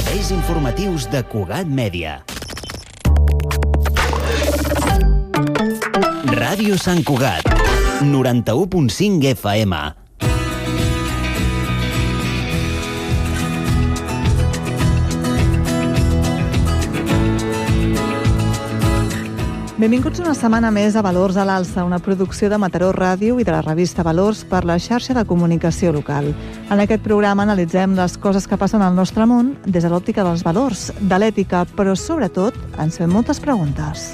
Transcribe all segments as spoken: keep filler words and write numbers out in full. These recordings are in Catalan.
Serveis informatius de Cugat Mèdia. Ràdio Sant Cugat, noranta-u punt cinc F M. Benvinguts una setmana més a Valors a l'Alça, una producció de Mataró Ràdio i de la revista Valors per la xarxa de comunicació local. En aquest programa analitzem les coses que passen al nostre món des de l'òptica dels valors, de l'ètica, però sobretot ens fem moltes preguntes.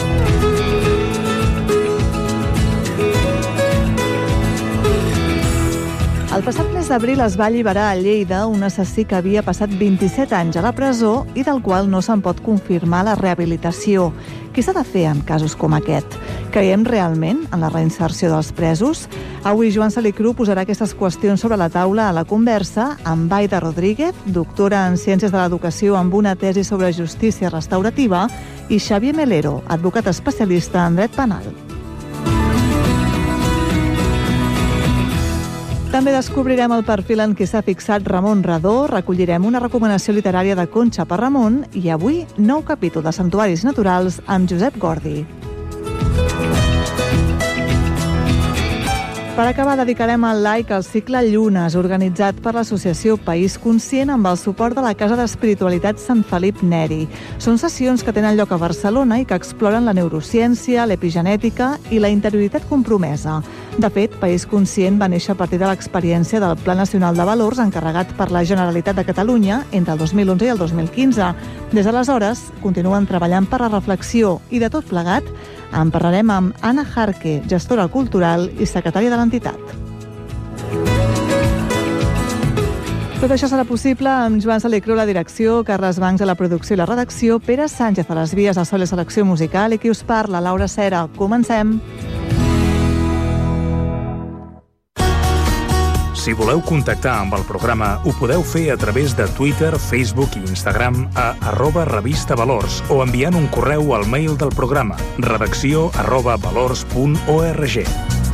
El passat mes d'abril es va alliberar a Lleida un assassí que havia passat vint-i-set anys a la presó i del qual no se'n pot confirmar la rehabilitació. Què s'ha de fer en casos com aquest? Creiem realment en la reinserció dels presos? Avui Joan Salicru posarà aquestes qüestions sobre la taula a la conversa amb Baida Rodríguez, doctora en Ciències de l'Educació amb una tesi sobre justícia restaurativa, i Xavier Melero, advocat especialista en dret penal. També descobrirem el perfil en què s'ha fixat Ramon Redó, recollirem una recomanació literària de Conxa per Ramon i avui nou capítol de Santuaris Naturals amb Josep Gordi. Per acabar, dedicarem el like al cicle Llunes, organitzat per l'associació País Conscient amb el suport de la Casa d'Espiritualitat Sant Felip Neri. Són sessions que tenen lloc a Barcelona i que exploren la neurociència, l'epigenètica i la interioritat compromesa. De fet, País Conscient va néixer a partir de l'experiència del Pla Nacional de Valors encarregat per la Generalitat de Catalunya entre el dos mil onze i el dos mil quinze. Des d'aleshores, continuen treballant per la reflexió i de tot plegat en parlarem amb Anna Jarque, gestora cultural i secretària de l'entitat. Tot això serà possible amb Joan Salicru a la direcció, Carles Bancs a la producció i la redacció, Pere Sánchez a les vies de so i selecció musical i qui us parla, Laura Cera. Comencem! Si voleu contactar amb el programa, ho podeu fer a través de Twitter, Facebook i Instagram a arroba revista valors o enviant un correu al mail del programa redacció arroba valors punt org.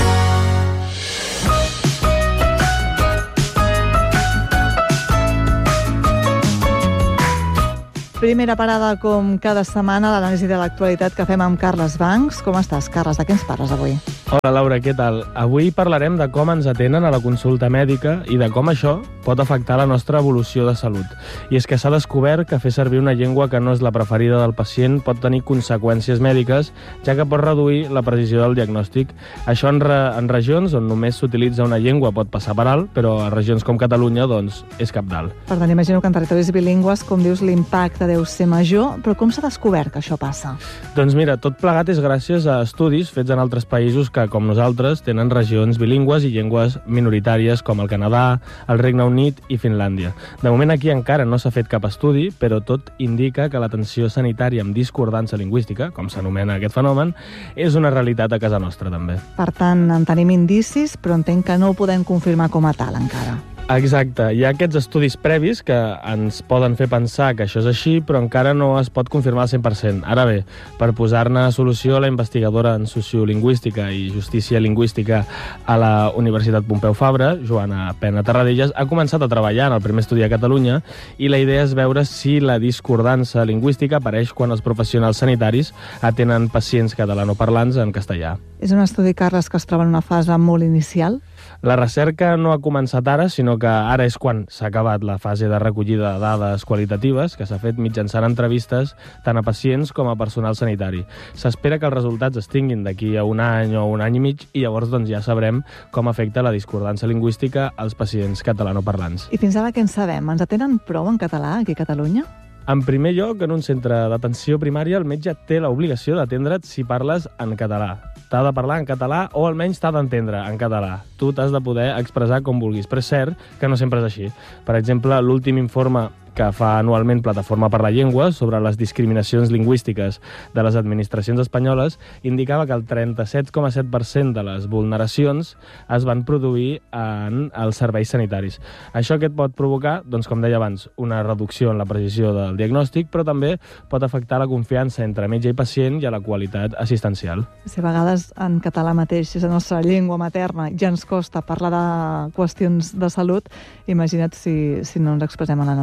Primera parada, com cada setmana, l'anàlisi de l'actualitat que fem amb Carles Bancs. Com estàs, Carles? De què ens parles avui? Hola, Laura, què tal? Avui parlarem de com ens atenen a la consulta mèdica i de com això pot afectar la nostra evolució de salut. I és que s'ha descobert que fer servir una llengua que no és la preferida del pacient pot tenir conseqüències mèdiques, ja que pot reduir la precisió del diagnòstic. Això en, re en regions on només s'utilitza una llengua pot passar per alt, però a regions com Catalunya, doncs, és cabdal. Per tant, imagino que en territoris bilingües, com dius, l'impacte deu ser major, però com s'ha descobert que això passa? Doncs mira, tot plegat és gràcies a estudis fets en altres països que, com nosaltres, tenen regions bilingües i llengües minoritàries com el Canadà, el Regne Unit i Finlàndia. De moment aquí encara no s'ha fet cap estudi, però tot indica que l'atenció sanitària amb discordança lingüística, com s'anomena aquest fenomen, és una realitat a casa nostra també. Per tant, en tenim indicis, però entenc que no ho podem confirmar com a tal encara. Exacte. Hi ha aquests estudis previs que ens poden fer pensar que això és així, però encara no es pot confirmar al cent per cent. Ara bé, per posar-ne solució, la investigadora en sociolingüística i justícia lingüística a la Universitat Pompeu Fabra, Joana Pena Terradellas, ha començat a treballar en el primer estudi a Catalunya i la idea és veure si la discordança lingüística apareix quan els professionals sanitaris atenen pacients catalanoparlants en castellà. És un estudi, Carles, que es troba en una fase molt inicial? La recerca no ha començat ara, sinó que ara és quan s'ha acabat la fase de recollida de dades qualitatives, que s'ha fet mitjançant entrevistes tant a pacients com a personal sanitari. S'espera que els resultats es tinguin d'aquí a un any o un any i mig i llavors doncs, ja sabrem com afecta la discordança lingüística als pacients catalanoparlants. I fins ara què en sabem? Ens atenen prou en català aquí a Catalunya? En primer lloc, en un centre d'atenció primària, el metge té l'obligació d'atendre't si parles en català. T'ha de parlar en català o almenys t'ha d'entendre en català. Tu t'has de poder expressar com vulguis, però és cert que no sempre és així. Per exemple, l'últim informe que fa anualment Plataforma per la Llengua sobre les discriminacions lingüístiques de les administracions espanyoles indicava que el trenta-set coma set per cent de les vulneracions es van produir en els serveis sanitaris. Això què et pot provocar? Doncs, com deia abans, una reducció en la precisió del diagnòstic, però també pot afectar la confiança entre metge i pacient i a la qualitat assistencial. Si a vegades en català mateix és la nostra llengua materna, ja ens costa parlar de qüestions de salut, imagina't si, si no ens expressem en la nostra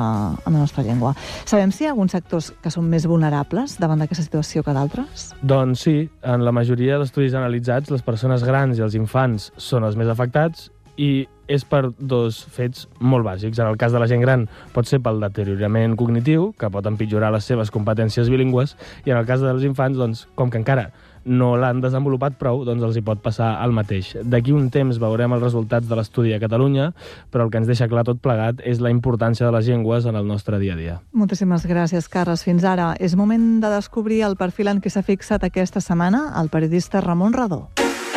en la nostra llengua. Sabem si hi ha alguns sectors que són més vulnerables davant d'aquesta situació que d'altres? Doncs sí, en la majoria d'estudis analitzats, les persones grans i els infants són els més afectats i és per dos fets molt bàsics. En el cas de la gent gran pot ser pel deteriorament cognitiu, que pot empitjorar les seves competències bilingües, i en el cas dels infants, doncs, com que encara no l'han desenvolupat prou, doncs els hi pot passar el mateix. D'aquí un temps veurem els resultats de l'estudi a Catalunya, però el que ens deixa clar tot plegat és la importància de les llengües en el nostre dia a dia. Moltíssimes gràcies, Carles. Fins ara. És moment de descobrir el perfil en què s'ha fixat aquesta setmana el periodista Ramon Redó.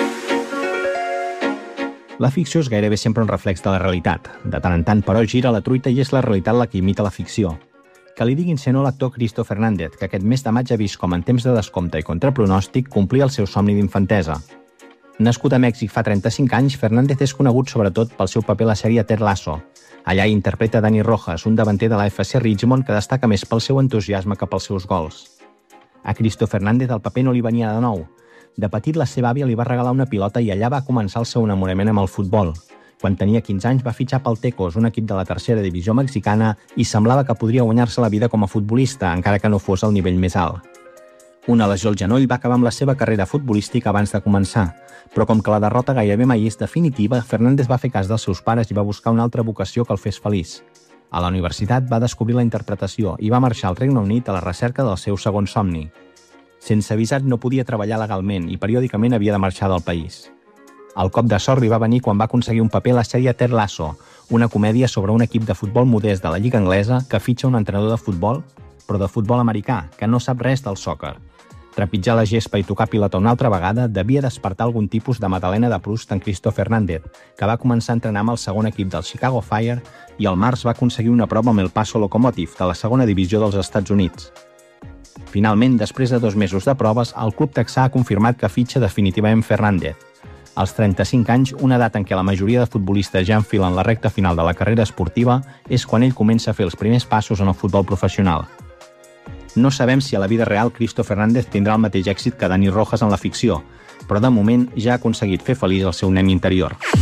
La ficció és gairebé sempre un reflex de la realitat. De tant en tant, però, gira la truita i és la realitat la que imita la ficció. Que li diguin ser no l'actor Cristo Fernández, que aquest mes de maig ha vist com en temps de descompte i contra pronòstic complia el seu somni d'infantesa. Nascut a Mèxic fa trenta-cinc anys, Fernández és conegut sobretot pel seu paper a la sèrie Ted Lasso. Allà interpreta Dani Rojas, un davanter de la F C Richmond que destaca més pel seu entusiasme que pels seus gols. A Cristo Fernández el paper no li venia de nou. De petit, la seva àvia li va regalar una pilota i allà va començar el seu enamorament amb el futbol. Quan tenia quinze anys va fitxar pel Tecos, un equip de la tercera divisió mexicana, i semblava que podria guanyar-se la vida com a futbolista, encara que no fos al nivell més alt. Una lesió al genoll va acabar amb la seva carrera futbolística abans de començar, però com que la derrota gairebé mai és definitiva, Fernández va fer cas dels seus pares i va buscar una altra vocació que el fes feliç. A la universitat va descobrir la interpretació i va marxar al Regne Unit a la recerca del seu segon somni. Sense visat no podia treballar legalment i periòdicament havia de marxar del país. El cop de sort li va venir quan va aconseguir un paper a la sèrie Ted Lasso, una comèdia sobre un equip de futbol modest de la Lliga Anglesa que fitxa un entrenador de futbol, però de futbol americà, que no sap res del sòquer. Trepitjar la gespa i tocar pilota una altra vegada devia despertar algun tipus de Madalena de Proust en Cristo Fernández, que va començar a entrenar amb el segon equip del Chicago Fire i al març va aconseguir una prova amb el Paso Locomotive de la segona divisió dels Estats Units. Finalment, després de dos mesos de proves, el club texà ha confirmat que fitxa definitivament Fernández. Als trenta-cinc anys, una edat en què la majoria de futbolistes ja enfilen la recta final de la carrera esportiva, és quan ell comença a fer els primers passos en el futbol professional. No sabem si a la vida real Cristo Fernández tindrà el mateix èxit que Dani Rojas en la ficció, però de moment ja ha aconseguit fer feliç el seu nen interior.